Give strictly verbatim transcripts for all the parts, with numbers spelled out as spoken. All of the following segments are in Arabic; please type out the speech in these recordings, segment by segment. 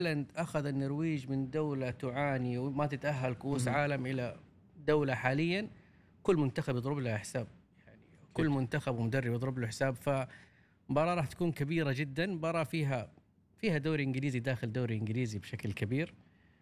هالاند أخذ النرويج من دولة تعاني وما تتأهل كؤوس اهم. عالم إلى دولة حاليا كل منتخب يضرب له حساب، يعني كل أكيد. منتخب ومدرب يضرب له حساب. فمباراة راح تكون كبيرة جدا، مباراة فيها فيها دوري إنجليزي داخل دوري إنجليزي بشكل كبير.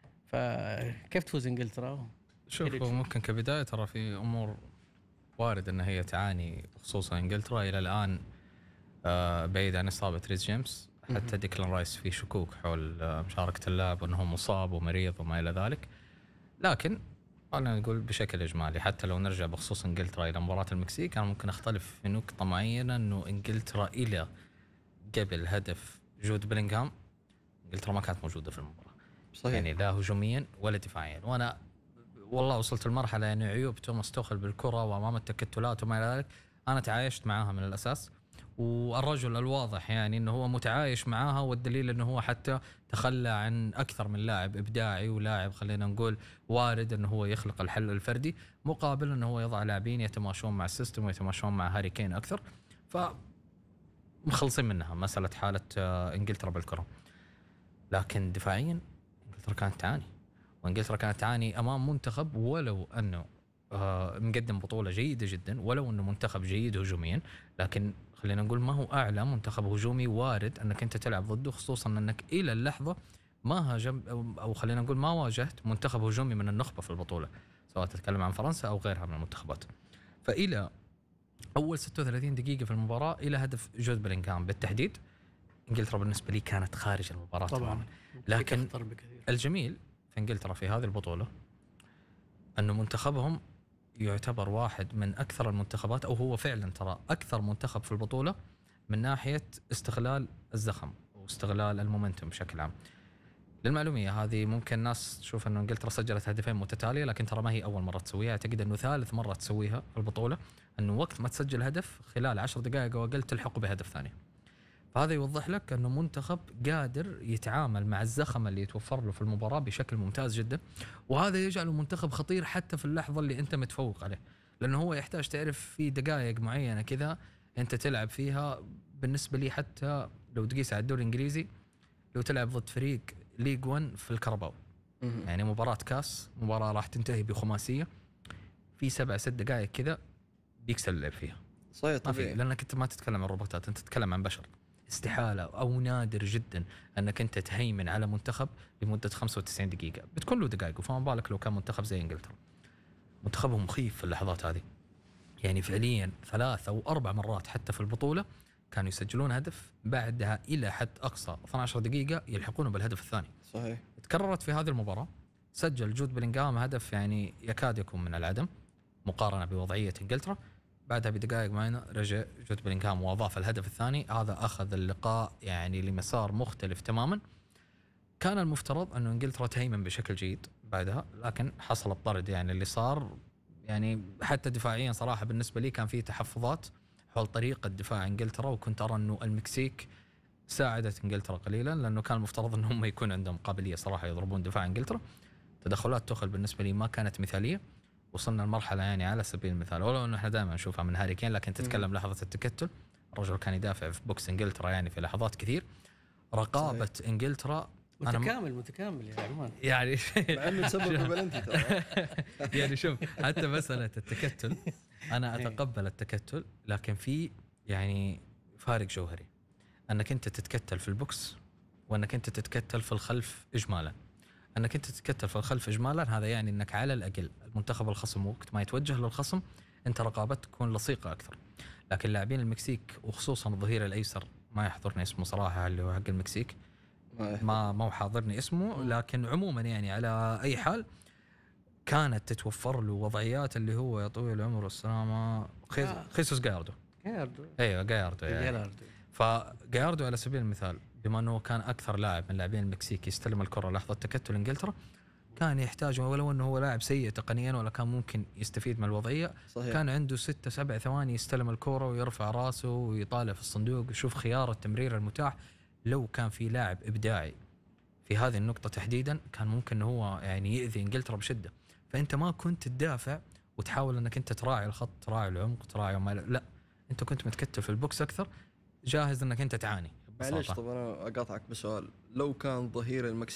فكيف تفوز إنجلترا؟ شوف، هو ممكن كبداية ترى في أمور وارد أن هي تعاني، خصوصا إنجلترا إلى الآن آه، بعيد عن إصابة ريس جيمس. حتى ديكلان رايس في شكوك حول آه، مشاركة اللاعب وأنه مصاب ومريض وما إلى ذلك. لكن أنا نقول بشكل إجمالي، حتى لو نرجع بخصوص إنجلترا إلى مباراة المكسيك، أنا ممكن أختلف في نقطة معينة، أنه إنجلترا إلى قبل هدف جود بلينغهام إنجلترا ما كانت موجودة في المباراة. صحيح. يعني لا هجوميا ولا دفاعيا. وأنا والله وصلت المرحلة يعني عيوب توماس توخل بالكرة وأمام التكتلات وما إلى ذلك أنا تعايشت معاها من الأساس، والرجل الواضح يعني أنه هو متعايش معاها، والدليل أنه هو حتى تخلى عن أكثر من لاعب إبداعي ولاعب خلينا نقول وارد أنه هو يخلق الحل الفردي، مقابل أنه هو يضع لاعبين يتماشون مع السيستم ويتماشون مع هاري كين أكثر. فمخلصين منها مسألة حالة إنجلترا بالكرة. لكن دفاعيا إنجلترا كانت تعاني، وإنجلترا كانت تعاني أمام منتخب ولو أنه آه مقدم بطولة جيدة جدا، ولو أنه منتخب جيد هجوميا، لكن خلينا نقول ما هو أعلى منتخب هجومي وارد أنك أنت تلعب ضده، خصوصا أنك إلى اللحظة ما هاجم أو خلينا نقول ما واجهت منتخب هجومي من النخبة في البطولة، سواء تتكلم عن فرنسا أو غيرها من المنتخبات. فإلى أول ستة وثلاثين دقيقة في المباراة إلى هدف جود بلينغهام بالتحديد، إنجلترا بالنسبة لي كانت خارج المباراة طبعا. لكن الجميل في إنجلترا في هذه البطولة أنه منتخبهم يعتبر واحد من أكثر المنتخبات، أو هو فعلا ترى أكثر منتخب في البطولة من ناحية استغلال الزخم واستغلال المومنتوم بشكل عام. للمعلومية هذه ممكن الناس تشوف أنه إنجلترا سجلت هدفين متتالية، لكن ترى ما هي أول مرة تسويها، أعتقد أنه ثالث مرة تسويها في البطولة، أنه وقت ما تسجل هدف خلال عشر دقائق أو أقل تلحقه بهدف ثاني. فهذا يوضح لك أنه منتخب قادر يتعامل مع الزخم اللي يتوفر له في المباراة بشكل ممتاز جدا، وهذا يجعله منتخب خطير حتى في اللحظة اللي أنت متفوق عليه، لأنه هو يحتاج تعرف في دقائق معينة كذا أنت تلعب فيها. بالنسبة لي حتى لو تقيس على الدوري الإنجليزي، لو تلعب ضد فريق ليج ون في الكرباو، يعني مباراة كاس، مباراة راح تنتهي بخماسية، في سبع ست دقائق كذا بيكسل اللعب فيها. صحيح طبيعي، لأنك أنت ما تتكلم عن روبوتات، أنت تتكلم عن بشر. استحالة أو نادر جدا أنك أنت تهيمن على منتخب لمدة خمسة وتسعين دقيقة، بتكون له دقائق. فما بالك لو كان منتخب زي إنجلترا، منتخبهم مخيف في اللحظات هذه. يعني فعليا ثلاث أو أربع مرات حتى في البطولة كانوا يسجلون هدف، بعدها إلى حد أقصى اثنتي عشرة دقيقة يلحقونه بالهدف الثاني. صحيح. تكررت في هذه المباراة، سجل جود بلينغهام هدف يعني يكاد يكون من العدم مقارنة بوضعية إنجلترا. بعدها بدقائق معينة رجع جود بلينغهام وأضاف الهدف الثاني، هذا أخذ اللقاء يعني لمسار مختلف تماما. كان المفترض أنه إنجلترا تهيمن بشكل جيد بعدها، لكن حصل الطرد. يعني اللي صار يعني حتى دفاعيا صراحة بالنسبة لي كان فيه تحفظات حول طريقة دفاع إنجلترا، وكنت أرى أنه المكسيك ساعدت إنجلترا قليلا، لأنه كان المفترض أنهم يكون عندهم قابلية صراحة يضربون دفاع إنجلترا. تدخلات توخل بالنسبة لي ما كانت مثالية. وصلنا المرحلة يعني على سبيل المثال، ولو أنه إحنا دائما نشوفها من هاري كين، لكن تتكلم لحظة التكتل، الرجل كان يدافع في بوكس إنجلترا يعني في لحظات كثير. رقابة صحيح. إنجلترا متكامل متكامل يا عمان يعني مع انه تسبب ببلنتي ترى. يعني شوف حتى مسألة التكتل انا اتقبل التكتل، لكن في يعني فارق جوهري انك انت تتكتل في البوكس وانك انت تتكتل في الخلف اجمالا. انك انت تتكتل في الخلف اجمالا هذا يعني انك على الاقل المنتخب الخصم وقت ما يتوجه للخصم انت رقابتك تكون لصيقة اكثر. لكن لاعبين المكسيك وخصوصا الظهير الايسر ما يحضرني اسمه صراحة اللي هو حق المكسيك، ما ما حاضرني اسمه، لكن عموما يعني على اي حال كانت تتوفر له وضعيات اللي هو يا طويل العمر والسلامه خيس آه. خيسوس جاياردو جاياردو ايوه جاياردو يعني. فجاياردو على سبيل المثال بما انه كان اكثر لاعب من لاعبين المكسيك يستلم الكره لحظه تكتل انجلترا، كان يحتاج ولو انه هو لاعب سيء تقنيا ولا كان ممكن يستفيد من الوضعيه. صحيح. كان عنده ستة سبع ثواني يستلم الكره ويرفع راسه ويطالع في الصندوق يشوف خيار التمرير المتاح. لو كان في لاعب ابداعي في هذه النقطة تحديدا كان ممكن هو يعني يؤذي انجلترا بشدة. فانت ما كنت تدافع وتحاول انك انت تراعي الخط، تراعي العمق، تراعي وما لا، انت كنت متكتل في البوكس اكثر، جاهز انك انت تعاني. معليش طب انا اقاطعك بسؤال، لو كان ظهير المكسيك